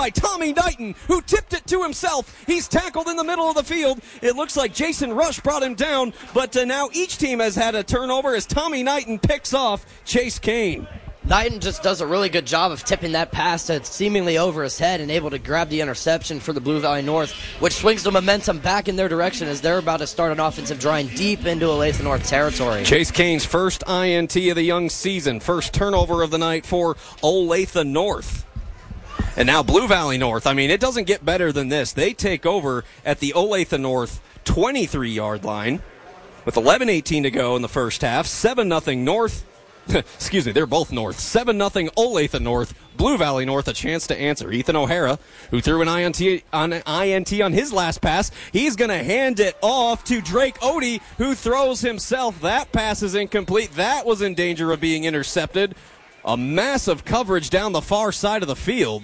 by Tommy Knighton, who tipped it to himself. He's tackled in the middle of the field. It looks like Jason Rush brought him down, but now each team has had a turnover as Tommy Knighton picks off Chase Kane. Knighton just does a really good job of tipping that pass that's seemingly over his head and able to grab the interception for the Blue Valley North, which swings the momentum back in their direction as they're about to start an offensive drive deep into Olathe North territory. Chase Kane's first INT of the young season, first turnover of the night for Olathe North. And now Blue Valley North, I mean, it doesn't get better than this. They take over at the Olathe North 23-yard line with 11:18 to go in the first half. 7-0 North. Excuse me, they're both North. 7-0 Olathe North. Blue Valley North a chance to answer. Ethan O'Hara, who threw an INT on his last pass, he's going to hand it off to Drake Odie, who throws himself. That pass is incomplete. That was in danger of being intercepted. A massive coverage down the far side of the field.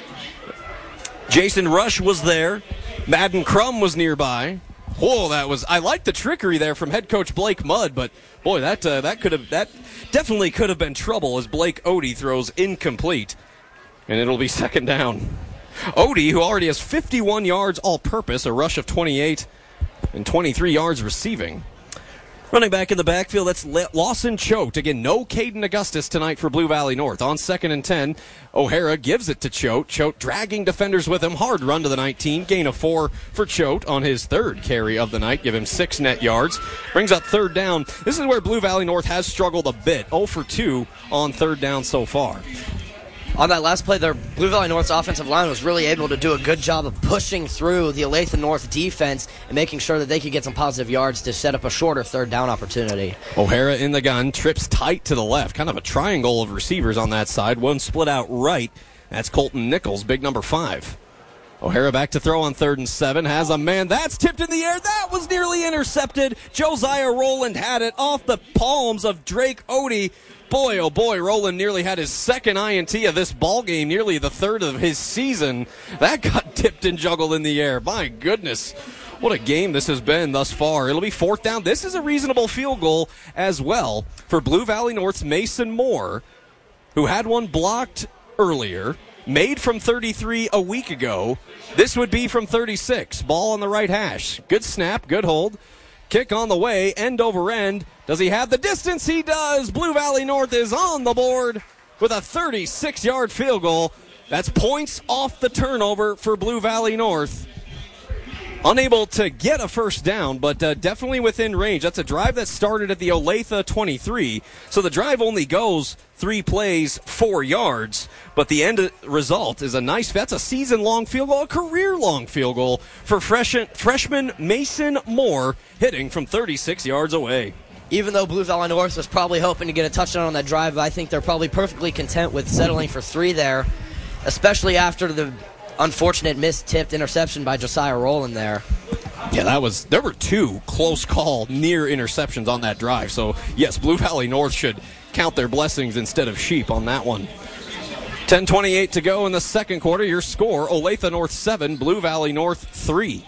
Jason Rush was there. Madden Crum was nearby. Whoa, I like the trickery there from head coach Blake Mudd, but boy, that definitely could have been trouble as Blake Odie throws incomplete, and it'll be second down. Odie, who already has 51 yards all-purpose, a rush of 28, and 23 yards receiving. Running back in the backfield, that's Lawson Choate. Again, no Caden Augustus tonight for Blue Valley North. On 2nd and 10, O'Hara gives it to Choate. Choate dragging defenders with him. Hard run to the 19. Gain of 4 for Choate on his third carry of the night. Give him 6 net yards. Brings up third down. This is where Blue Valley North has struggled a bit. 0 for 2 on third down so far. On that last play, their Blue Valley North's offensive line was really able to do a good job of pushing through the Olathe North defense and making sure that they could get some positive yards to set up a shorter third down opportunity. O'Hara in the gun, trips tight to the left. Kind of a triangle of receivers on that side. One split out right. That's Colton Nichols, big number 5. O'Hara back to throw on 3rd and 7. Has a man. That's tipped in the air. That was nearly intercepted. Josiah Rowland had it off the palms of Drake Odie. Boy, oh boy, Rowland nearly had his second INT of this ball game, nearly the third of his season. That got tipped and juggled in the air. My goodness, what a game this has been thus far. It'll be 4th down. This is a reasonable field goal as well for Blue Valley North's Mason Moore, who had one blocked earlier, made from 33 a week ago. This would be from 36. Ball on the right hash. Good snap, good hold. Kick on the way, end over end. Does he have the distance? He does. Blue Valley North is on the board with a 36-yard field goal. That's points off the turnover for Blue Valley North. Unable to get a first down, but definitely within range. That's a drive that started at the Olathe 23. So the drive only goes 3 plays, 4 yards. But the end result is that's a season-long field goal, a career-long field goal for freshman Mason Moore, hitting from 36 yards away. Even though Blue Valley North was probably hoping to get a touchdown on that drive, I think they're probably perfectly content with settling for 3 there, especially after the unfortunate missed-tipped interception by Josiah Rowland there. Yeah, there were 2 close call near interceptions on that drive. So, yes, Blue Valley North should count their blessings instead of sheep on that one. 10:28 to go in the second quarter. Your score, Olathe North 7, Blue Valley North 3.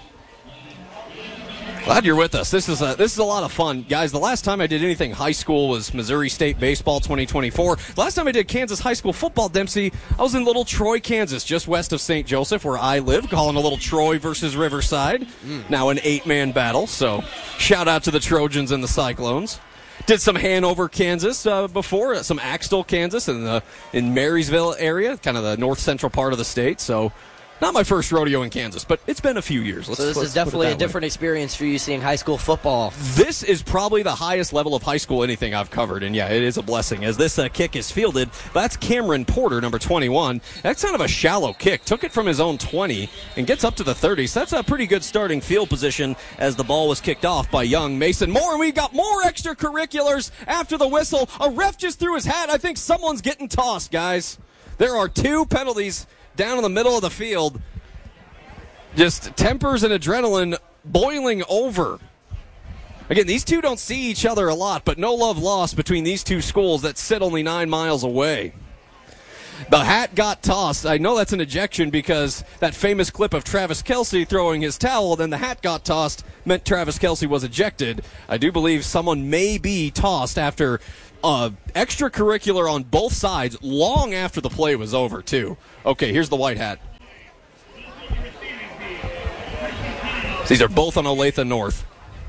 Glad you're with us. This is a lot of fun. Guys, the last time I did anything high school was Missouri State Baseball 2024. The last time I did Kansas high school football, Dempsey, I was in Little Troy, Kansas, just west of St. Joseph, where I live, calling a Little Troy versus Riverside. Now an 8-man battle, so shout out to the Trojans and the Cyclones. Did some Hanover, Kansas before, some Axtell, Kansas, in Marysville area, kind of the north-central part of the state, so not my first rodeo in Kansas, but it's been a few years. So this is definitely a different experience for you seeing high school football. This is probably the highest level of high school anything I've covered, and yeah, it is a blessing. As this kick is fielded, that's Cameron Porter, number 21. That's kind of a shallow kick. Took it from his own 20 and gets up to the 30. So that's a pretty good starting field position as the ball was kicked off by young Mason Moore. And we've got more extracurriculars after the whistle. A ref just threw his hat. I think someone's getting tossed, guys. There are 2 penalties down in the middle of the field. Just tempers and adrenaline boiling over. Again, these two don't see each other a lot, but no love lost between these 2 schools that sit only 9 miles away. The hat got tossed. I know that's an ejection because that famous clip of Travis Kelce throwing his towel, then the hat got tossed, meant Travis Kelce was ejected. I do believe someone may be tossed after extracurricular on both sides long after the play was over, too. Okay, here's the white hat. These are both on Olathe North.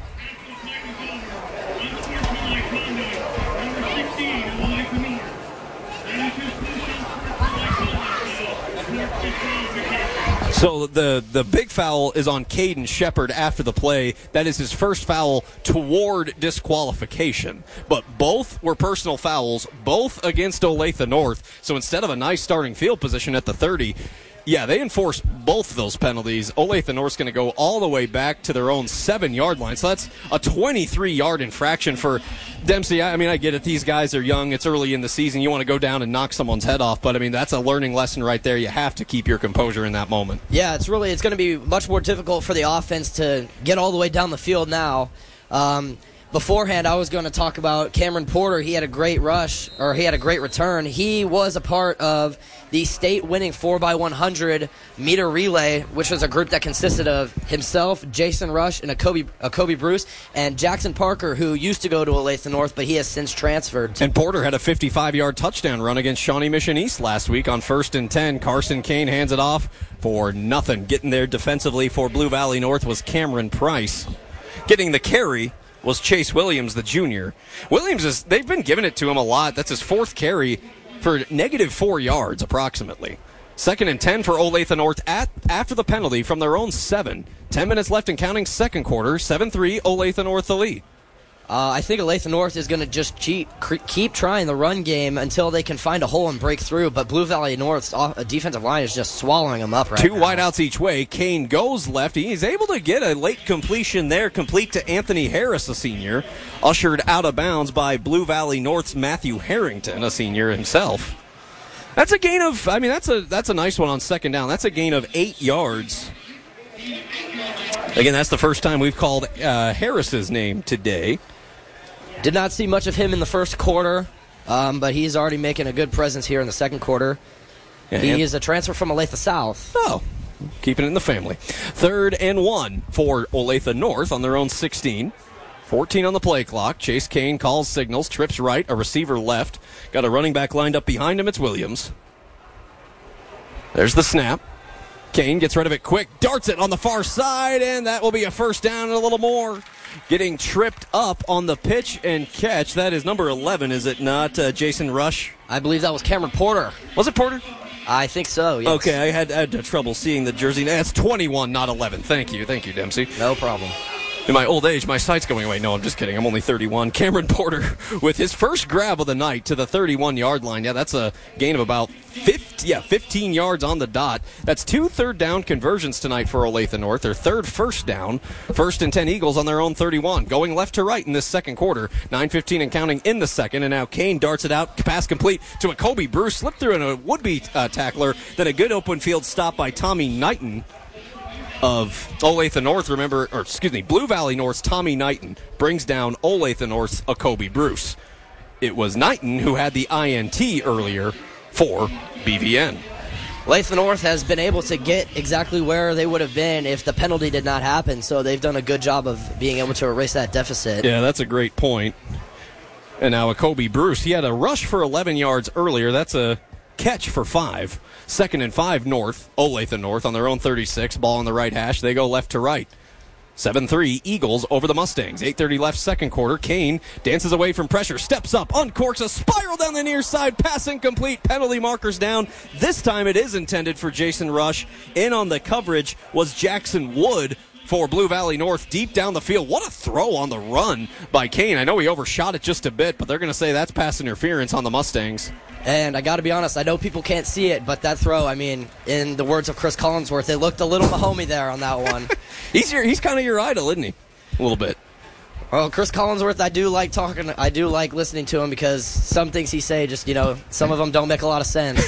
So the big foul is on Caden Shepard after the play. That is his first foul toward disqualification. But both were personal fouls, both against Olathe North. So instead of a nice starting field position at the 30, yeah, they enforced both of those penalties. Olathe North's going to go all the way back to their own 7-yard line. So that's a 23-yard infraction for Dempsey. I mean, I get it. These guys are young. It's early in the season. You want to go down and knock someone's head off. But, I mean, that's a learning lesson right there. You have to keep your composure in that moment. Yeah, it's going to be much more difficult for the offense to get all the way down the field now. Beforehand, I was going to talk about Cameron Porter. He had a great rush, or he had a great return. He was a part of the state-winning 4x100 meter relay, which was a group that consisted of himself, Jason Rush, and a Kobe Bruce, and Jackson Parker, who used to go to Olathe North, but he has since transferred. And Porter had a 55-yard touchdown run against Shawnee Mission East last week on 1st and 10. Carson Kane hands it off for nothing. Getting there defensively for Blue Valley North was Cameron Price. Getting the carry was Chase Williams, the junior. Williams, they've been giving it to him a lot. That's his 4th carry for -4 yards, approximately. 2nd and 10 for Olathe North after the penalty from their own 7. 10 minutes left and counting, second quarter. 7-3, Olathe North the lead. I think Olathe North is going to just keep trying the run game until they can find a hole and break through, but Blue Valley North's defensive line is just swallowing them up right now. 2 wideouts each way. Kane goes left. He's able to get a late completion there, complete to Anthony Harris, a senior, ushered out of bounds by Blue Valley North's Matthew Harrington, a senior himself. That's a gain of, I mean, that's a nice one on 2nd down. That's a gain of 8 yards. Again, that's the first time we've called Harris's name today. Did not see much of him in the first quarter, but he's already making a good presence here in the second quarter. Yeah, he is a transfer from Olathe South. Oh, keeping it in the family. 3rd and 1 for Olathe North on their own 16. 14 on the play clock. Chase Kane calls signals, trips right, a receiver left. Got a running back lined up behind him. It's Williams. There's the snap. Kane gets rid of it quick, darts it on the far side, and that will be a first down and a little more. Getting tripped up on the pitch and catch. That is number 11, is it not, Jason Rush? I believe that was Cameron Porter. Was it Porter? I think so, yes. Okay, I had trouble seeing the jersey. That's 21, not 11. Thank you, Dempsey. No problem. In my old age, my sight's going away. No, I'm just kidding. I'm only 31. Cameron Porter with his first grab of the night to the 31-yard line. Yeah, that's a gain of about 15 yards on the dot. That's 2 third-down conversions tonight for Olathe North. Their 3rd first down. 1st and 10 Eagles on their own 31. Going left to right in this second quarter. 9:15 and counting in the second. And now Kane darts it out. Pass complete to a Kobe Bruce. Slipped through in a would-be tackler. Then a good open field stop by Tommy Knighton of Olathe North, Blue Valley North's Tommy Knighton brings down Olathe North's Kobe Bruce. It was Knighton who had the INT earlier for BVN. Olathe North has been able to get exactly where they would have been if the penalty did not happen, so they've done a good job of being able to erase that deficit. Yeah, that's a great point. And now Kobe Bruce, he had a rush for 11 yards earlier. That's a catch for 5. 2nd and 5 North, Olathe North on their own 36. Ball on the right hash. They go left to right. 7-3 Eagles over the Mustangs. 8:30 left second quarter. Kane dances away from pressure, steps up, uncorks a spiral down the near side, pass incomplete, penalty markers down. This time it is intended for Jason Rush. In on the coverage was Jackson Wood for Blue Valley North deep down the field. What a throw on the run by Kane. I know he overshot it just a bit, but they're going to say that's pass interference on the Mustangs. And I got to be honest, I know people can't see it, but that throw, I mean, in the words of Chris Collinsworth, it looked a little Mahomey there on that one. He's kind of your idol, isn't he? A little bit. Well, Chris Collinsworth, I do like listening to him because some things he say just, some of them don't make a lot of sense.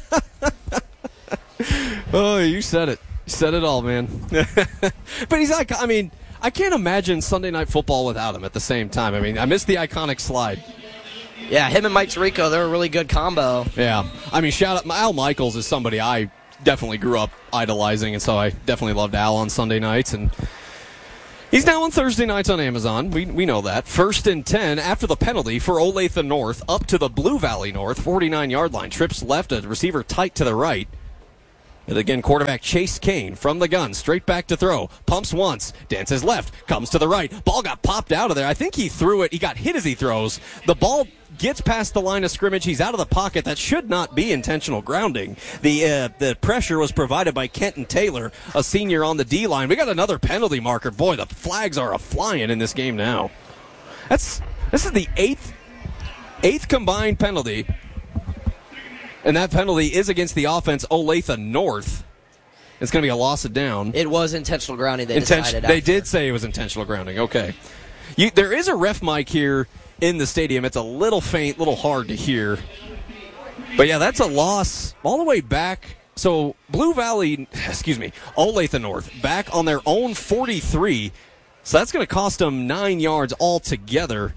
Oh, you said it. You said it all, man. But he's like, I mean, I can't imagine Sunday Night Football without him at the same time. I mean, I miss the iconic slide. Yeah, him and Mike Tirico, they're a really good combo. Yeah. I mean, shout out, Al Michaels is somebody I definitely grew up idolizing, and so I definitely loved Al on Sunday nights. And he's now on Thursday nights on Amazon. We know that. 1st and 10 after the penalty for Olathe North up to the Blue Valley North 49-yard line. Trips left, a receiver tight to the right. And again, quarterback Chase Kane from the gun, straight back to throw. Pumps once, dances left, comes to the right. Ball got popped out of there. I think he threw it. He got hit as he throws. The ball gets past the line of scrimmage. He's out of the pocket. That should not be intentional grounding. The pressure was provided by Kenton Taylor, a senior on the D-line. We got another penalty marker. Boy, the flags are a-flying in this game now. This is the eighth combined penalty. And that penalty is against the offense, Olathe North. It's going to be a loss of down. It was intentional grounding, they decided. They did say it was intentional grounding. Okay. There is a ref mic here in the stadium. It's a little faint, little hard to hear. But, yeah, that's a loss all the way back. So, Olathe North, back on their own 43. So that's going to cost them 9 yards altogether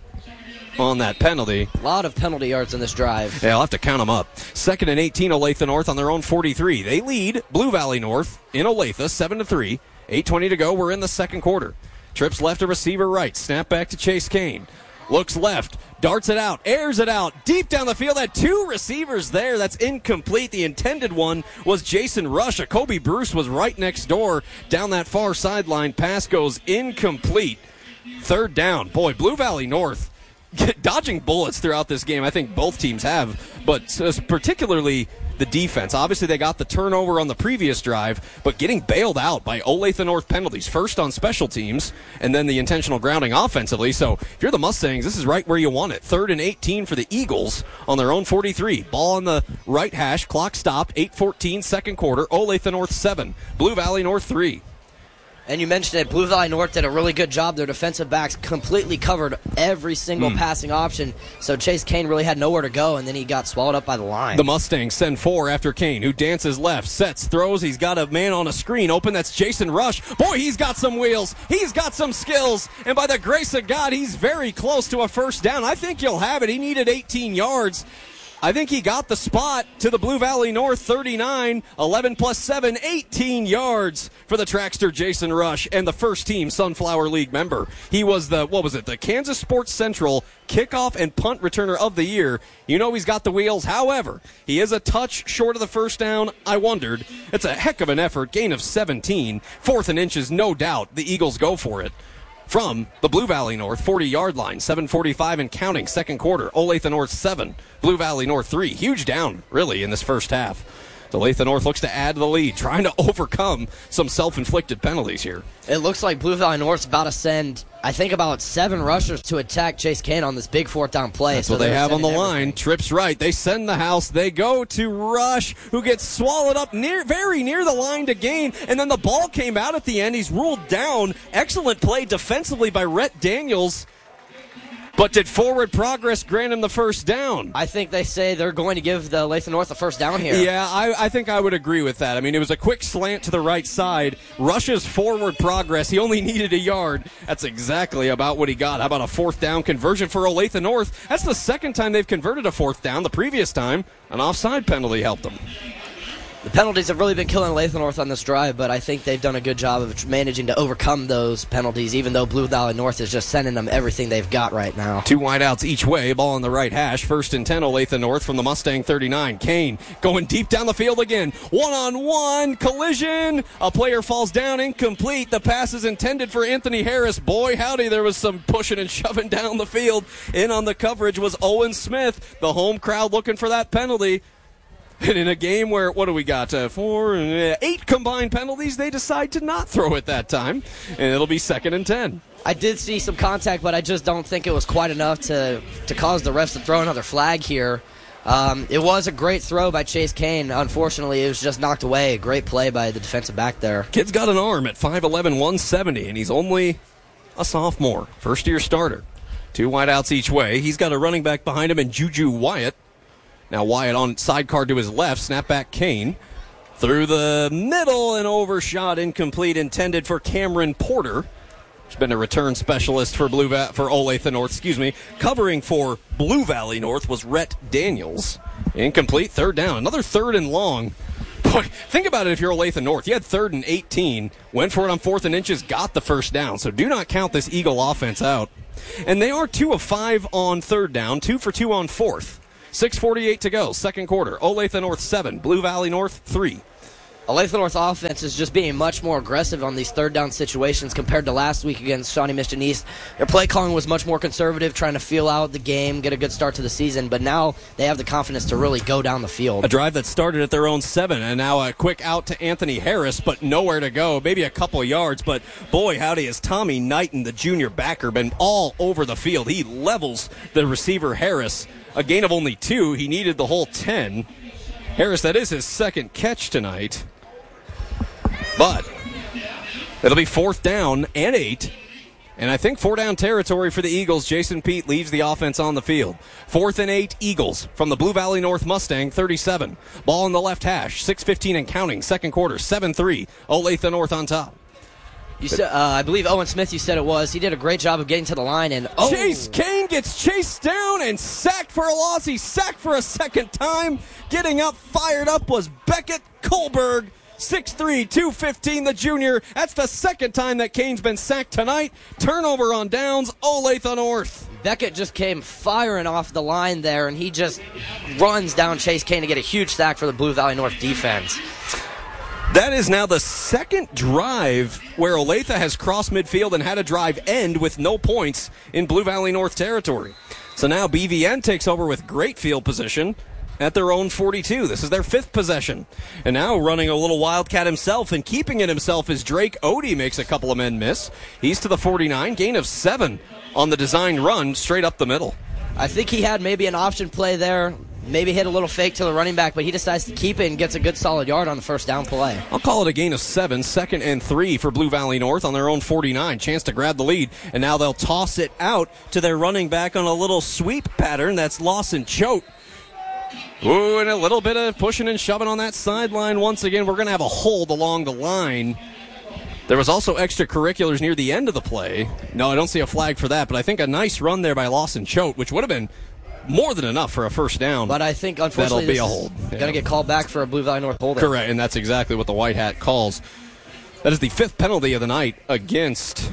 on that penalty. A lot of penalty yards in this drive. Yeah, I'll have to count them up. 2nd and 18, Olathe North on their own 43. They lead Blue Valley North in Olathe, 7-3. 8:20 to go. We're in the second quarter. Trips left to receiver right. Snap back to Chase Kane. Looks left. Darts it out. Airs it out. Deep down the field. Had 2 receivers there. That's incomplete. The intended one was Jason Rush. Kobe Bruce was right next door down that far sideline. Pass goes incomplete. 3rd down. Boy, Blue Valley North dodging bullets throughout this game. I think both teams have, but particularly the defense. Obviously, they got the turnover on the previous drive, but getting bailed out by Olathe North penalties, first on special teams, and then the intentional grounding offensively. So if you're the Mustangs, this is right where you want it. 3rd and 18 for the Eagles on their own 43. Ball on the right hash, clock stopped, 8:14, second quarter. Olathe North 7, Blue Valley North 3. And you mentioned it, Blue Valley North did a really good job. Their defensive backs completely covered every single passing option, so Chase Kane really had nowhere to go, and then he got swallowed up by the line. The Mustangs send 4 after Kane, who dances left, sets, throws. He's got a man on a screen open. That's Jason Rush. Boy, he's got some wheels. He's got some skills, and by the grace of God, he's very close to a first down. I think he'll have it. He needed 18 yards. I think he got the spot to the Blue Valley North 39, 11 plus 7, 18 yards for the trackster Jason Rush and the first team Sunflower League member. He was the Kansas Sports Central kickoff and punt returner of the year. You know he's got the wheels. However, he is a touch short of the first down. I wondered. It's a heck of an effort. Gain of 17. 4th and inches, no doubt. The Eagles go for it. From the Blue Valley North 40-yard line, 7:45 and counting, second quarter. Olathe North 7, Blue Valley North 3. Huge down, really, in this first half. Olathe North looks to add to the lead, trying to overcome some self-inflicted penalties here. It looks like Blue Valley North's about to send, I think, about 7 rushers to attack Chase Kane on this big 4th down play. That's what they have on the line. Trips right. They send the house. They go to Rush, who gets swallowed up very near the line to gain, and then the ball came out at the end. He's ruled down. Excellent play defensively by Rhett Daniels. But did forward progress grant him the first down? I think they say they're going to give the Olathe North the first down here. Yeah, I think I would agree with that. I mean, it was a quick slant to the right side. Rush's forward progress, he only needed a yard. That's exactly about what he got. How about a 4th down conversion for Olathe North? That's the second time they've converted a 4th down. The previous time, an offside penalty helped them. The penalties have really been killing Olathe North on this drive, but I think they've done a good job of managing to overcome those penalties, even though Blue Valley North is just sending them everything they've got right now. 2 wideouts each way, ball on the right hash. 1st and 10, Olathe North from the Mustang 39. Kane going deep down the field again. One-on-one collision. A player falls down, incomplete. The pass is intended for Anthony Harris. Boy, howdy, there was some pushing and shoving down the field. In on the coverage was Owen Smith. The home crowd looking for that penalty. And in a game where, what do we got, 8 combined penalties, they decide to not throw it that time, and it'll be 2nd and 10. I did see some contact, but I just don't think it was quite enough to cause the refs to throw another flag here. It was a great throw by Chase Kane. Unfortunately, it was just knocked away. A great play by the defensive back there. Kid's got an arm at 5'11", 170, and he's only a sophomore, first-year starter. 2 wideouts each way. He's got a running back behind him in Juju Wyatt. Now Wyatt on sidecar to his left, snapback Kane. Through the middle and overshot, incomplete, intended for Cameron Porter. He's been a return specialist for Olathe North, Covering for Blue Valley North was Rhett Daniels. Incomplete, 3rd down. Another 3rd and long. Boy, think about it if you're Olathe North. You had 3rd and 18, went for it on 4th and inches, got the first down. So do not count this Eagle offense out. And they are 2 of 5 on 3rd down, 2 for 2 on 4th. 6:48 to go, second quarter. Olathe North 7, Blue Valley North 3. Olathe North offense is just being much more aggressive on these third down situations compared to last week against Shawnee Mission East. Their play calling was much more conservative, trying to feel out the game, get a good start to the season, but now they have the confidence to really go down the field. A drive that started at their own 7, and now a quick out to Anthony Harris, but nowhere to go. Maybe a couple of yards, but boy, howdy, has Tommy Knighton, the junior backer, been all over the field. He levels the receiver Harris. A gain of only 2. He needed the whole 10. Harris, that is his second catch tonight. But it'll be 4th down and 8. And I think 4-down territory for the Eagles. Jason Peete leaves the offense on the field. 4th and 8, Eagles from the Blue Valley North Mustang 37. Ball in the left hash, 6:15 and counting. Second quarter, 7-3. Olathe North on top. You said, I believe Owen Smith, you said it was. He did a great job of getting to the line. And Chase Kane gets chased down and sacked for a loss. He's sacked for a second time. Getting up, fired up was Beckett Kohlberg. 6'3", 215, the junior. That's the second time that Kane's been sacked tonight. Turnover on downs, Olathe North. Beckett just came firing off the line there, and he just runs down Chase Kane to get a huge sack for the Blue Valley North defense. That is now the second drive where Olathe has crossed midfield and had a drive end with no points in Blue Valley North territory. So now BVN takes over with great field position at their own 42. This is their 5th possession. And now running a little Wildcat himself and keeping it himself is Drake Odie. Makes a couple of men miss. He's to the 49. Gain of 7 on the design run straight up the middle. I think he had maybe an option play there. Maybe hit a little fake to the running back, but he decides to keep it and gets a good solid yard on the first down play. I'll call it a gain of 7. 2nd and 3 for Blue Valley North on their own 49. Chance to grab the lead, and now they'll toss it out to their running back on a little sweep pattern. That's Lawson Choate. Ooh, and a little bit of pushing and shoving on that sideline once again. We're going to have a hold along the line. There was also extracurriculars near the end of the play. No, I don't see a flag for that, but I think a nice run there by Lawson Choate, which would have been more than enough for a first down. But I think, unfortunately, that'll be a hold. Going to get called back for a Blue Valley North holding. Correct, and that's exactly what the White Hat calls. That is the 5th penalty of the night against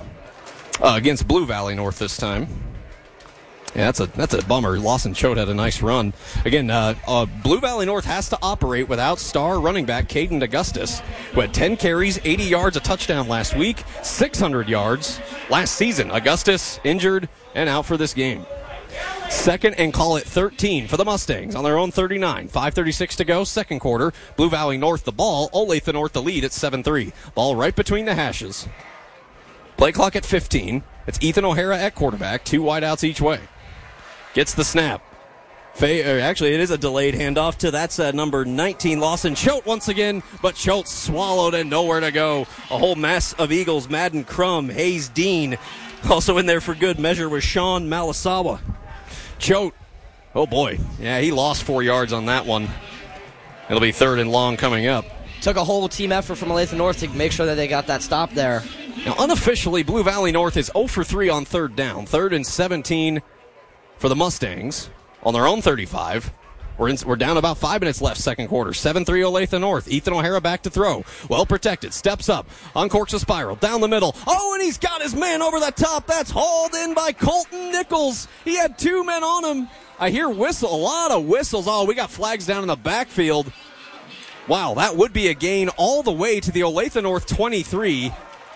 Blue Valley North this time. Yeah, that's a bummer. Lawson Choate had a nice run. Again, Blue Valley North has to operate without star running back Caden Augustus, who had 10 carries, 80 yards, a touchdown last week, 600 yards last season. Augustus injured and out for this game. 2nd and call it 13 for the Mustangs on their own 39. 5:36 to go, second quarter. Blue Valley North the ball. Olathe North the lead at 7-3. Ball right between the hashes. Play clock at 15. It's Ethan O'Hara at quarterback. 2 wideouts each way. Gets the snap. Actually, it is a delayed handoff to that's number 19, Lawson Choate once again, but Choate swallowed and nowhere to go. A whole mess of Eagles. Madden Crum, Hayes Dean, also in there for good measure was Sean Malasawa. Choate, oh boy, yeah, he lost 4 yards on that one. It'll be 3rd and long coming up. Took a whole team effort from Olathe North to make sure that they got that stop there. Now, unofficially, Blue Valley North is 0 for 3 on 3rd down. 3rd and 17 for the Mustangs on their own 35. We're down about 5 minutes left, second quarter. 7-3 Olathe North. Ethan O'Hara back to throw. Well protected. Steps up. Uncorks a spiral. Down the middle. Oh, and he's got his man over the top. That's hauled in by Colton Nichols. He had 2 men on him. I hear a lot of whistles. Oh, we got flags down in the backfield. Wow, that would be a gain all the way to the Olathe North 23.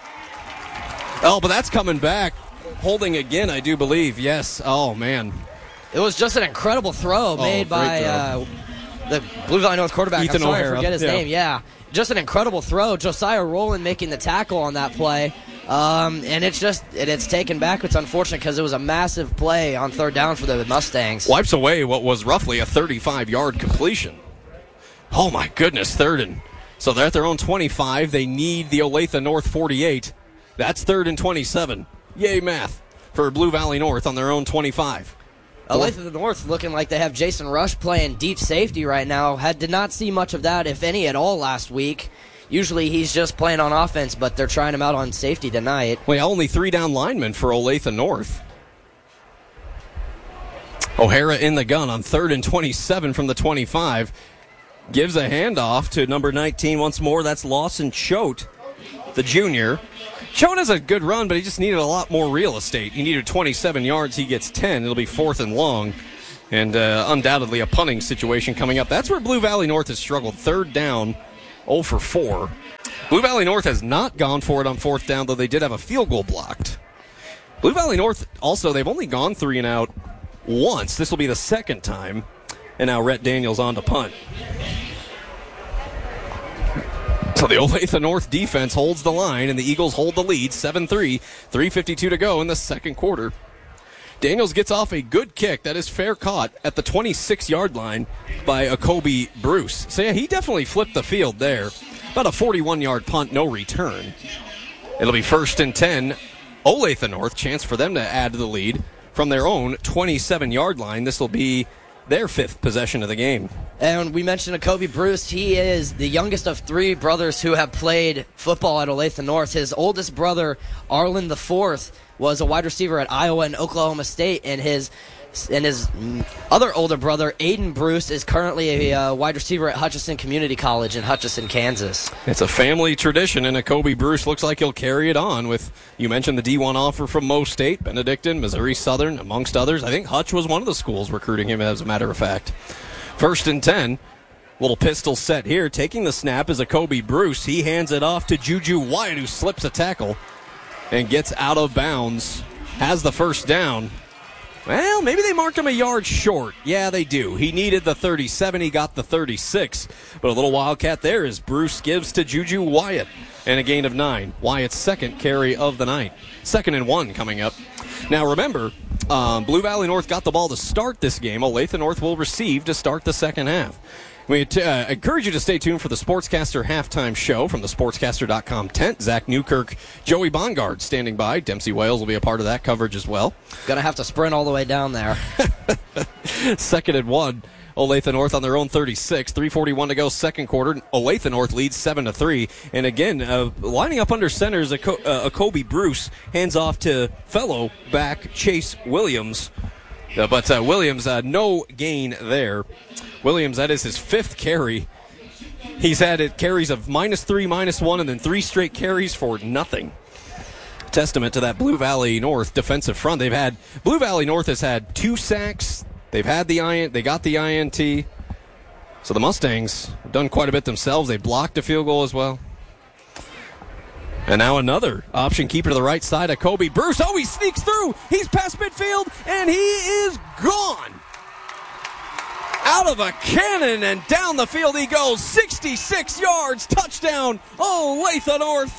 Oh, but that's coming back. Holding again, I do believe. Yes. Oh, man. It was just an incredible throw made by the Blue Valley North quarterback. Ethan O'Hara. O'Hara. I forget his name. Yeah. Just an incredible throw. Josiah Rowland making the tackle on that play. And it's taken back. It's unfortunate because it was a massive play on 3rd down for the Mustangs. Wipes away what was roughly a 35-yard completion. Oh, my goodness. 3rd and... So they're at their own 25. They need the Olathe North 48. That's 3rd and 27. Yay, math for Blue Valley North on their own 25. Olathe North looking like they have Jason Rush playing deep safety right now. Did not see much of that, if any at all, last week. Usually he's just playing on offense, but they're trying him out on safety tonight. Well, only 3 down linemen for Olathe North. O'Hara in the gun on 3rd and 27 from the 25. Gives a handoff to number 19 once more. That's Lawson Choate, the junior. Choate has a good run, but he just needed a lot more real estate. He needed 27 yards. He gets 10. It'll be 4th and long. And undoubtedly a punting situation coming up. That's where Blue Valley North has struggled. 3rd down 0 for 4. Blue Valley North has not gone for it on fourth down, though they did have a field goal blocked. Blue Valley North also, they've only gone 3 and out once. This will be the second time. And now Rhett Daniels on to punt. So the Olathe North defense holds the line, and the Eagles hold the lead, 7-3, 3:52 to go in the second quarter. Daniels gets off a good kick that is fair caught at the 26-yard line by Akobe Bruce. So, yeah, he definitely flipped the field there. About a 41-yard punt, no return. It'll be 1st and 10. Olathe North, chance for them to add to the lead from their own 27-yard line. This will be their 5th possession of the game. And we mentioned Akobe Bruce. He is the youngest of 3 brothers who have played football at Olathe North. His oldest brother, Arlen IV, was a wide receiver at Iowa and Oklahoma State, and his other older brother, Aiden Bruce, is currently a wide receiver at Hutchinson Community College in Hutchinson, Kansas. It's a family tradition, and Akobe Bruce looks like he'll carry it on with, you mentioned the D1 offer from Mo State, Benedictine, Missouri Southern, amongst others. I think Hutch was one of the schools recruiting him, as a matter of fact. 1st and 10. Little pistol set here. Taking the snap is Akobe Bruce. He hands it off to Juju Wyatt, who slips a tackle and gets out of bounds. Has the first down. Well, maybe they marked him a yard short. Yeah, they do. He needed the 37. He got the 36. But a little wildcat there as Bruce gives to Juju Wyatt. And a gain of 9. Wyatt's second carry of the night. 2nd and 1 coming up. Now, remember, Blue Valley North got the ball to start this game. Olathe North will receive to start the second half. We encourage you to stay tuned for the Sportscaster halftime show from the Sportscaster.com tent. Zach Newkirk, Joey Bongard standing by. Dempsey Wales will be a part of that coverage as well. Gonna have to sprint all the way down there. 2nd and 1. Olathe North on their own 36. 3:41 to go, second quarter. Olathe North leads 7-3. And again, lining up under center is Akobe Bruce. Hands off to fellow back Chase Williams. But Williams, no gain there. Williams, that is his 5th carry. He's had carries of -3, -1, and then 3 straight carries for nothing. Testament to that Blue Valley North defensive front. Blue Valley North has had 2 sacks. They got the INT. So the Mustangs have done quite a bit themselves. They blocked a field goal as well. And now another option keeper to the right side, Akobe Bruce. Oh, he sneaks through. He's past midfield, and he is gone. Out of a cannon and down the field he goes. 66 yards, touchdown, Olathe North.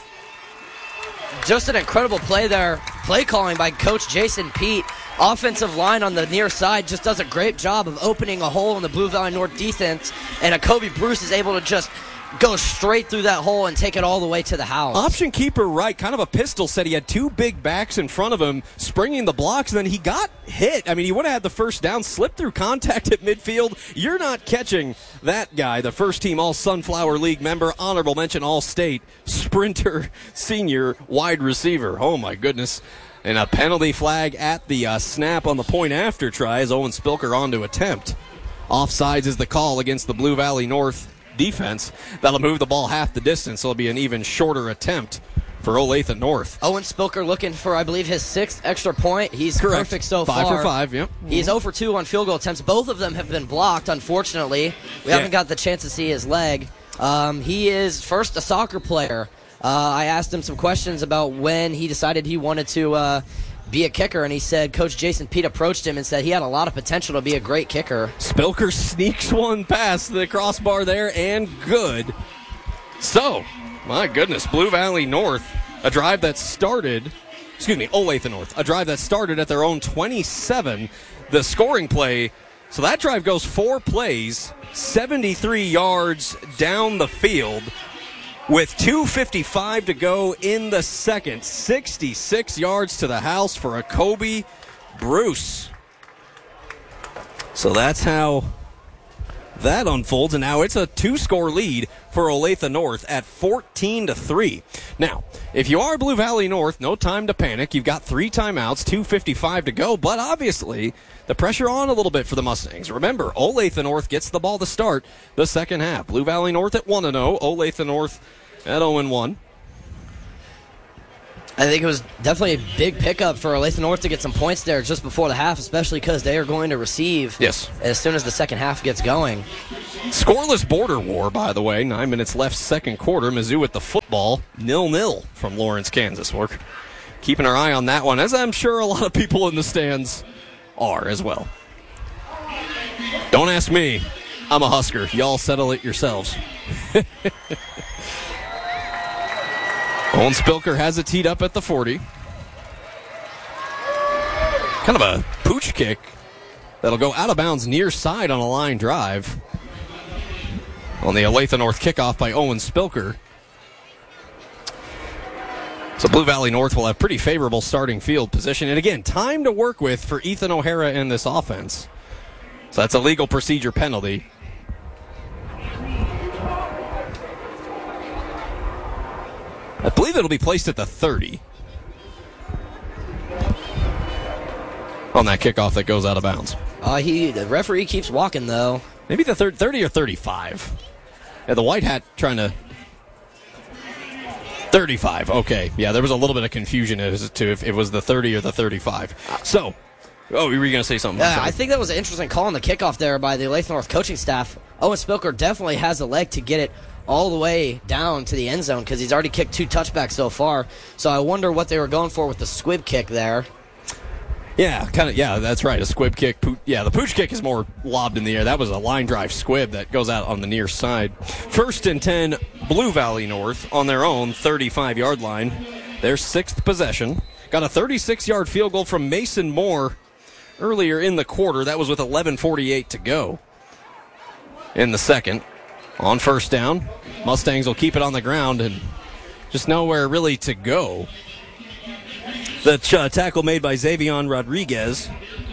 Just an incredible play there. Play calling by Coach Jason Pete. Offensive line on the near side just does a great job of opening a hole in the Blue Valley North defense, and Akobe Bruce is able to just go straight through that hole and take it all the way to the house. Option keeper right, kind of a pistol set. He had 2 big backs in front of him, springing the blocks, and then he got hit. I mean, he would have had the first down, slipped through contact at midfield. You're not catching that guy, the first-team All-Sunflower League member, honorable mention All-State, sprinter, senior wide receiver. Oh, my goodness. And a penalty flag at the snap on the point after try as Owen Spilker on to attempt. Offsides is the call against the Blue Valley North defense. That'll move the ball half the distance, so it'll be an even shorter attempt for Olathe North. Owen Spilker looking for, I believe, his 6th extra point. He's correct. Perfect so far. 5 for 5, yep. He's 0 for 2 on field goal attempts. Both of them have been blocked, unfortunately. We haven't got the chance to see his leg. He is first a soccer player. I asked him some questions about when he decided he wanted to be a kicker, and he said Coach Jason Pete approached him and said he had a lot of potential to be a great kicker. Spilker sneaks one past the crossbar there, and good. So, my goodness, Blue Valley North, a drive that started, Olathe North, a drive that started at their own 27. The scoring play, so that drive goes 4 plays, 73 yards down the field. With 2:55 to go in the second, 66 yards to the house for Akobe Bruce. So that's how that unfolds, and now it's a 2-score lead for Olathe North at 14-3. Now, if you are Blue Valley North, no time to panic. You've got 3 timeouts, 2:55 to go, but obviously the pressure on a little bit for the Mustangs. Remember, Olathe North gets the ball to start the second half. Blue Valley North at 1-0, Olathe North at 0-1. I think it was definitely a big pickup for Olathe North to get some points there just before the half, especially because they are going to receive as soon as the second half gets going. Scoreless border war, by the way. 9 minutes left, second quarter. Mizzou with the football, 0-0 from Lawrence, Kansas. We're keeping our eye on that one, as I'm sure a lot of people in the stands are as well. Don't ask me. I'm a Husker. Y'all settle it yourselves. Owen Spilker has it teed up at the 40. Kind of a pooch kick that'll go out of bounds near side on a line drive. On the Olathe North kickoff by Owen Spilker. So Blue Valley North will have pretty favorable starting field position. And again, time to work with for Ethan O'Hara in this offense. So that's a legal procedure penalty. I believe it'll be placed at the 30 on that kickoff that goes out of bounds. The referee keeps walking, though. Maybe the 30 or 35. Yeah, the white hat trying to... 35, okay. Yeah, there was a little bit of confusion as to if it was the 30 or the 35. So, you were going to say something? Yeah, I think that was an interesting call on the kickoff there by the Olathe North coaching staff. Owen Spilker definitely has a leg to get it all the way down to the end zone because he's already kicked 2 touchbacks so far. So I wonder what they were going for with the squib kick there. Yeah, that's right. A squib kick. The pooch kick is more lobbed in the air. That was a line drive squib that goes out on the near side. 1st and 10, Blue Valley North on their own 35-yard line. Their 6th possession. Got a 36-yard field goal from Mason Moore earlier in the quarter. That was with 11:48 to go in the second. On 1st down, Mustangs will keep it on the ground and just nowhere really to go. The tackle made by Xavion Rodriguez.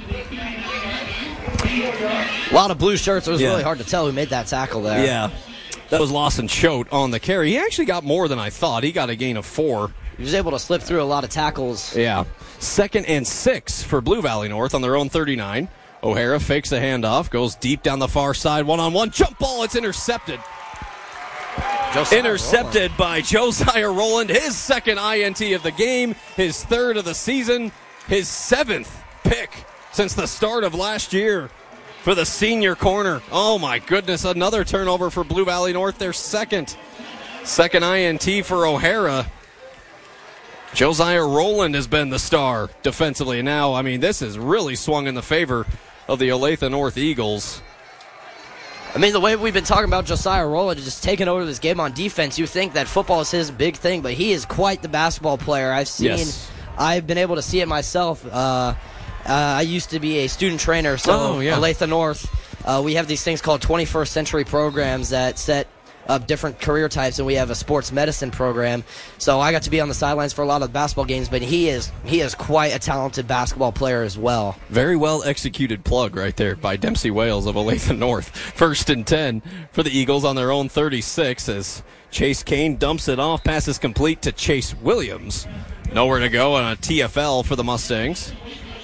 A lot of blue shirts. It was really hard to tell who made that tackle there. Yeah, that was Lawson Choate on the carry. He actually got more than I thought. He got a gain of 4. He was able to slip through a lot of tackles. Yeah. 2nd and 6 for Blue Valley North on their own 39. O'Hara fakes a handoff, goes deep down the far side, one-on-one, jump ball, it's intercepted. Intercepted by Josiah Rowland, his 2nd INT of the game, his 3rd of the season, his 7th pick since the start of last year for the senior corner. Oh my goodness, another turnover for Blue Valley North, their second INT for O'Hara. Josiah Rowland has been the star defensively. Now, this has really swung in the favor of the Olathe North Eagles. The way we've been talking about Josiah Rowland just taking over this game on defense, you think that football is his big thing, but he is quite the basketball player. I've been able to see it myself. I used to be a student trainer, so Olathe North, we have these things called 21st century programs that set up different career types, and we have a sports medicine program. So I got to be on the sidelines for a lot of the basketball games, but he is quite a talented basketball player as well. Very well executed plug right there by Dempsey Wales of Olathe North. 1st and 10 for the Eagles on their own 36 as Chase Kane dumps it off. Pass is complete to Chase Williams. Nowhere to go on a TFL for the Mustangs.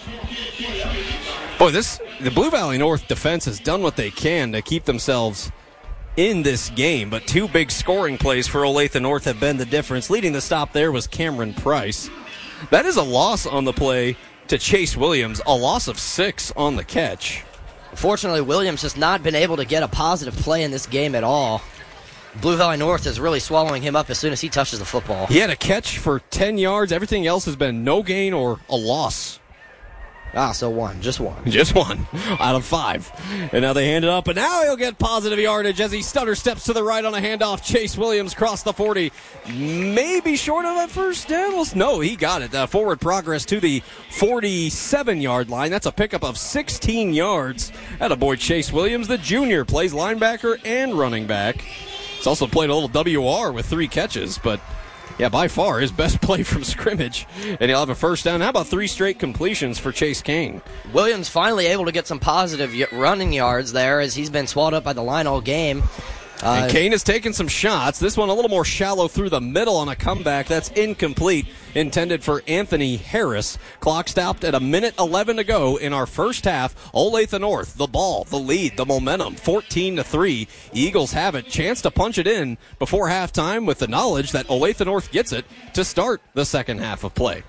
Boy, the Blue Valley North defense has done what they can to keep themselves in this game, but 2 big scoring plays for Olathe North have been the difference. Leading the stop there was Cameron Price. That is a loss on the play to Chase Williams, a loss of 6 on the catch. Unfortunately, Williams has not been able to get a positive play in this game at all. Blue Valley North is really swallowing him up as soon as he touches the football. He had a catch for 10 yards. Everything else has been no gain or a loss. So one. Just one out of 5. And now they hand it up, and now he'll get positive yardage as he stutter steps to the right on a handoff. Chase Williams crossed the 40. Maybe short of that 1st down. No, he got it. Forward progress to the 47-yard line. That's a pickup of 16 yards. Attaboy Chase Williams, the junior, plays linebacker and running back. He's also played a little WR with 3 catches, but by far his best play from scrimmage. And he'll have a 1st down. How about 3 straight completions for Chase Kane? Williams finally able to get some positive running yards there as he's been swallowed up by the line all game. And Kane has taken some shots. This one a little more shallow through the middle on a comeback. That's incomplete, intended for Anthony Harris. Clock stopped at 1:11 to go in our first half. Olathe North, the ball, the lead, the momentum, 14-3. Eagles have it. Chance to punch it in before halftime with the knowledge that Olathe North gets it to start the second half of play.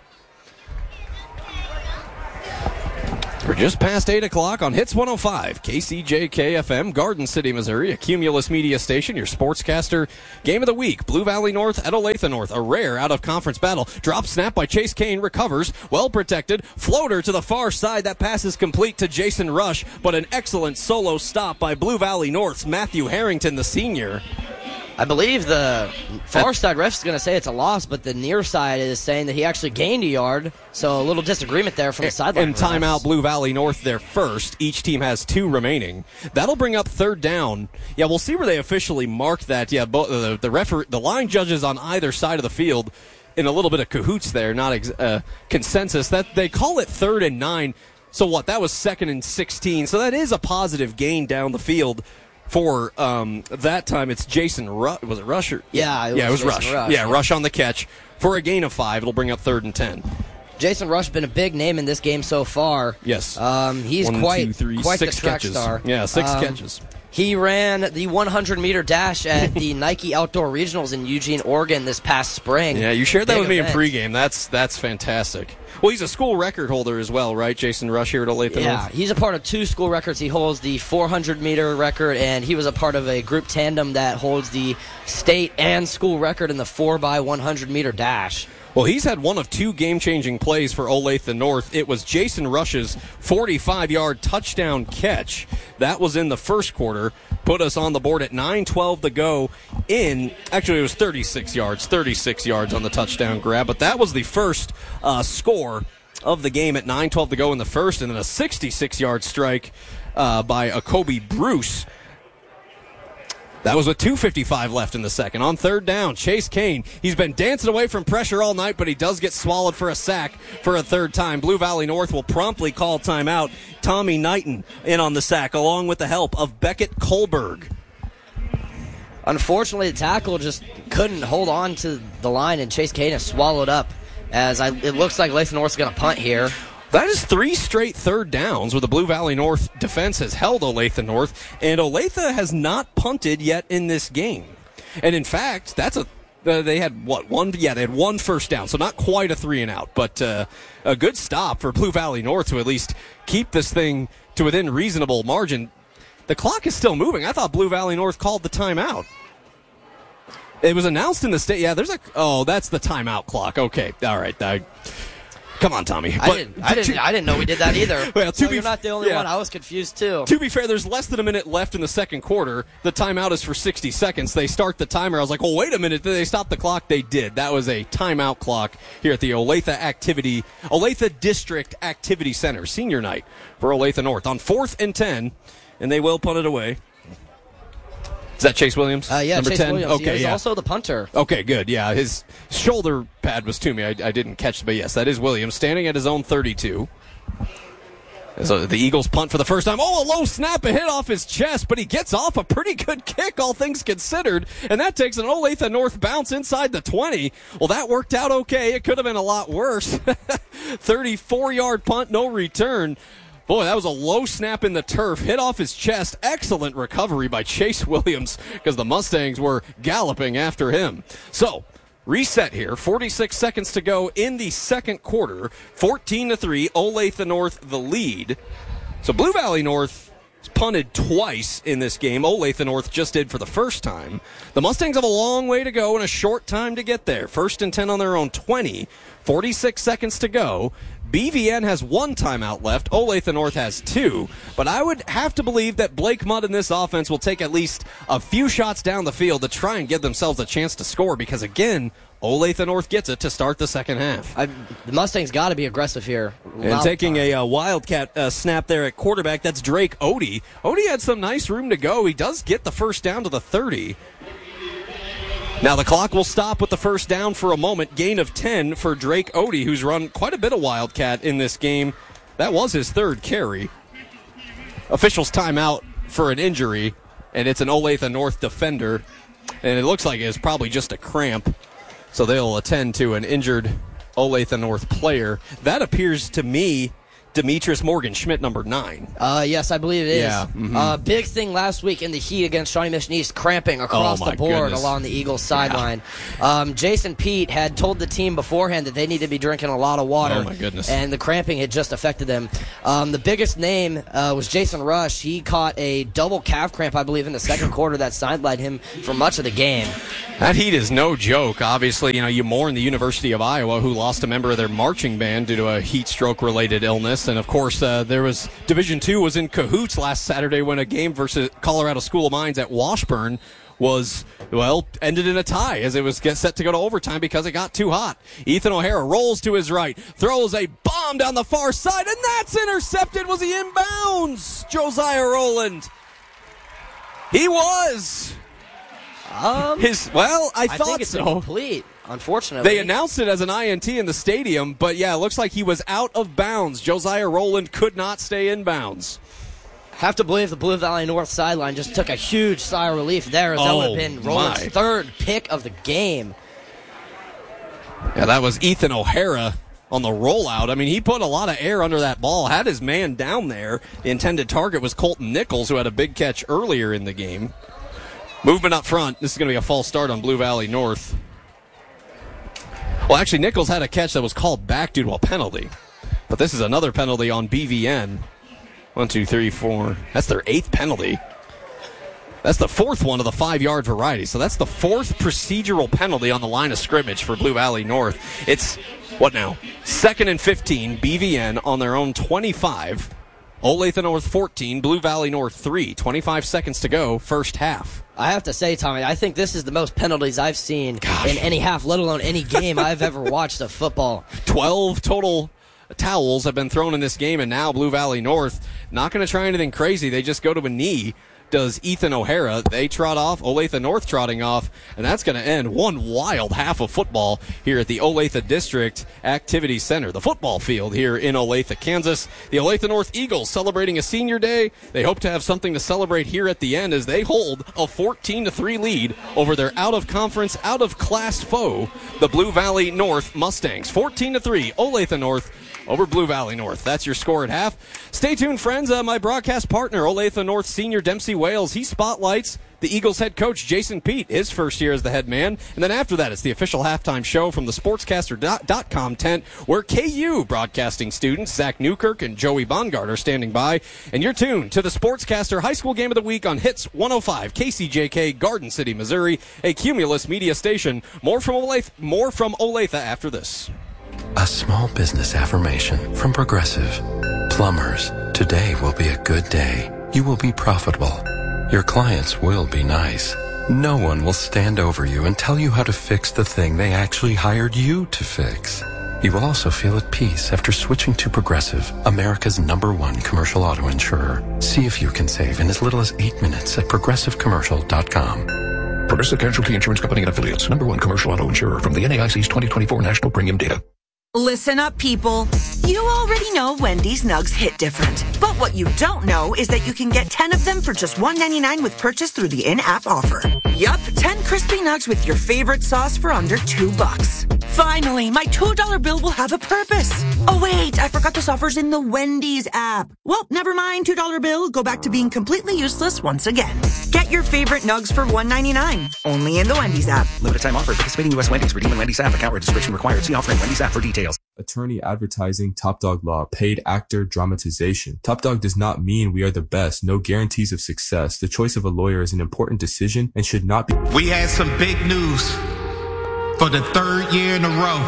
We're just past 8 o'clock on Hits 105, KCJK-FM, Garden City, Missouri, a Cumulus Media station, your sportscaster. Game of the week, Blue Valley North at Olathe North, a rare out-of-conference battle. Drop snap by Chase Kane, recovers, well protected, floater to the far side. That pass is complete to Jason Rush, but an excellent solo stop by Blue Valley North's Matthew Harrington, the senior. I believe the far side ref is going to say it's a loss, but the near side is saying that he actually gained a yard. So a little disagreement there from the sideline. And timeout Blue Valley North there first. Each team has 2 remaining. That'll bring up third down. Yeah, we'll see where they officially mark that. Yeah, the line judges on either side of the field in a little bit of cahoots there, not consensus. That they call it 3rd and 9. So what? That was 2nd and 16. So that is a positive gain down the field. For that time, it's Jason Rush. Was it Rush? Yeah, it was Rush. Yeah, Rush on the catch for a gain of 5. It'll bring up 3rd and 10. Jason Rush been a big name in this game so far. Yes. He's quite the track catches. Star. Yeah, 6 catches. He ran the 100-meter dash at the Nike Outdoor Regionals in Eugene, Oregon this past spring. Yeah, you shared that with me in pregame. That's fantastic. Well, he's a school record holder as well, right, Jason Rush here at Olathe North? Yeah, he's a part of 2 school records. He holds the 400-meter record, and he was a part of a group tandem that holds the state and school record in the 4x100-meter dash. Well, he's had one of 2 game-changing plays for Olathe North. It was Jason Rush's 45-yard touchdown catch. That was in the first quarter. Put us on the board at 9:12 to go in. Actually, it was 36 yards on the touchdown grab. But that was the first score of the game at 9:12 to go in the first. And then a 66-yard strike by Akobe Bruce. That was with 2:55 left in the second. On third down, Chase Kane. He's been dancing away from pressure all night, but he does get swallowed for a sack for a third time. Blue Valley North will promptly call timeout. Tommy Knighton in on the sack, along with the help of Beckett Kohlberg. Unfortunately, the tackle just couldn't hold on to the line, and Chase Kane is swallowed up. It looks like Olathe North's going to punt here. That is 3 straight third downs where the Blue Valley North defense has held Olathe North, and Olathe has not punted yet in this game. And in fact, they had one? Yeah, they had 1 first down, so not quite a 3-and-out, but a good stop for Blue Valley North to at least keep this thing to within reasonable margin. The clock is still moving. I thought Blue Valley North called the timeout. It was announced in the state. Yeah, that's the timeout clock. Okay, all right. Come on, Tommy. I didn't know we did that either. Well, you're not the only one. I was confused, too. To be fair, there's less than a minute left in the second quarter. The timeout is for 60 seconds. They start the timer. I was like, wait a minute. Did they stop the clock? They did. That was a timeout clock here at the Olathe District Activity Center. Senior night for Olathe North on 4th and 10, and they will punt it away. Is that Chase Williams? Yeah, number Chase 10? Williams. Okay, He's also the punter. Okay, good. Yeah, his shoulder pad was to me. I didn't catch it, but yes, that is Williams standing at his own 32. So the Eagles punt for the first time. Oh, a low snap, a hit off his chest, but he gets off a pretty good kick, all things considered, and that takes an Olathe North bounce inside the 20. Well, that worked out okay. It could have been a lot worse. 34-yard punt, no return. Boy, that was a low snap in the turf, hit off his chest. Excellent recovery by Chase Williams because the Mustangs were galloping after him. So, reset here. 46 seconds to go in the second quarter. 14-3, Olathe North the lead. So, Blue Valley North punted twice in this game. Olathe North just did for the first time. The Mustangs have a long way to go and a short time to get there. 1st and 10 on their own 20. 46 seconds to go. BVN has 1 timeout left. Olathe North has 2. But I would have to believe that Blake Mudd and this offense will take at least a few shots down the field to try and give themselves a chance to score because, again, Olathe North gets it to start the second half. The Mustangs got to be aggressive here. And taking a Wildcat snap there at quarterback, that's Drake Odie. Odie had some nice room to go. He does get the first down to the 30. Now the clock will stop with the first down for a moment. Gain of 10 for Drake Odie, who's run quite a bit of Wildcat in this game. That was his 3rd carry. Officials timeout for an injury. and it's an Olathe North defender, and it looks like it's probably just a cramp, so they'll attend to an injured Olathe North player. That appears to me Demetrius Morgan-Schmidt, number 9. Yes, I believe it is. Yeah. Mm-hmm. Big thing last week in the heat against Shawnee Mission East, cramping across the board along the Eagles sideline. Jason Pete had told the team beforehand that they need to be drinking a lot of water. Oh, my goodness. And the cramping had just affected them. The biggest name was Jason Rush. He caught a double calf cramp, I believe, in the second quarter that sidelined him for much of the game. That heat is no joke. Obviously, you mourn the University of Iowa, who lost a member of their marching band due to a heat stroke-related illness. And, of course, there was Division II was in cahoots last Saturday when a game versus Colorado School of Mines at Washburn ended in a tie as it was set to go to overtime because it got too hot. Ethan O'Hara rolls to his right, throws a bomb down the far side, and that's intercepted. Was he inbounds? Josiah Rowland. He was. I think it's so. Incomplete, unfortunately. They announced it as an INT in the stadium, but yeah, it looks like he was out of bounds. Josiah Rowland could not stay in bounds. Have to believe the Blue Valley North sideline just took a huge sigh of relief there, as that would have been Rowland's third pick of the game. Yeah, that was Ethan O'Hara on the rollout. I mean, he put a lot of air under that ball, had his man down there. The intended target was Colton Nichols, who had a big catch earlier in the game. Movement up front. This is going to be a false start on Blue Valley North. Well, actually, Nichols had a catch that was called back due to a penalty. But this is another penalty on BVN. 1, 2, 3, 4. That's their 8th penalty. That's the 4th one of the 5-yard variety. So that's the 4th procedural penalty on the line of scrimmage for Blue Valley North. It's, what now? 2nd and 15, BVN on their own 25. Olathe North 14, Blue Valley North 3. 25 seconds to go, first half. I have to say, Tommy, I think this is the most penalties I've seen in any half, let alone any game I've ever watched of football. 12 total towels have been thrown in this game, and now Blue Valley North not going to try anything crazy. They just go to a knee. Does Ethan O'Hara. They trot off, Olathe North trotting off, and that's going to end one wild half of football here at the Olathe District Activity Center, the football field here in Olathe, Kansas. The Olathe North Eagles celebrating a senior day. They hope to have something to celebrate here at the end as they hold a 14-3 lead over their out-of-conference, out-of-class foe, the Blue Valley North Mustangs. 14-3, Olathe North over Blue Valley North. That's your score at half. Stay tuned, friends. My broadcast partner, Olathe North senior Dempsey Wales, he spotlights the Eagles head coach, Jason Pete, his first year as the head man. And then after that, it's the official halftime show from the Sportscaster.com tent, where KU broadcasting students Zach Newkirk and Joey Bongard are standing by. And you're tuned to the Sportscaster High School Game of the Week on Hits 105, KCJK, Garden City, Missouri, a Cumulus media station. More from Olathe after this. A small business affirmation from Progressive. Plumbers, today will be a good day. You will be profitable. Your clients will be nice. No one will stand over you and tell you how to fix the thing they actually hired you to fix. You will also feel at peace after switching to Progressive, America's #1 commercial auto insurer. See if you can save in as little as 8 minutes at progressivecommercial.com. Progressive Casualty Insurance Company and Affiliates, #1 commercial auto insurer from the NAIC's 2024 National Premium Data. Listen up, people. You already know Wendy's Nugs hit different. But what you don't know is that you can get 10 of them for just $1.99 with purchase through the in-app offer. Yup, 10 crispy nugs with your favorite sauce for under $2. Finally, my $2 bill will have a purpose. Oh wait, I forgot this offer's in the Wendy's app. Well, never mind, $2 bill. Go back to being completely useless once again. Get your favorite nugs for $1.99. Only in the Wendy's app. Limited time offer. Participating U.S. Wendy's. Redeem in Wendy's app. Account registration required. See offering Wendy's app for details. Attorney advertising, Top Dog Law, paid actor dramatization. Top Dog does not mean we are the best. No guarantees of success. The choice of a lawyer is an important decision and should not be. We had some big news. For the 3rd year in a row,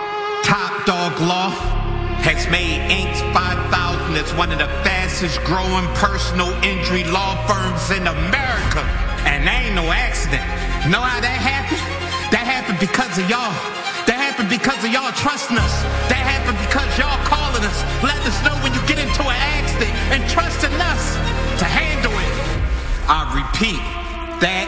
Top Dog Law has made Inc. 5,000 as one of the fastest growing personal injury law firms in America. And that ain't no accident. Know how that happened? That happened because of y'all. That happened because of y'all trusting us. That happened because y'all calling us, letting us know when you get into an accident and trusting us to handle it. I repeat, that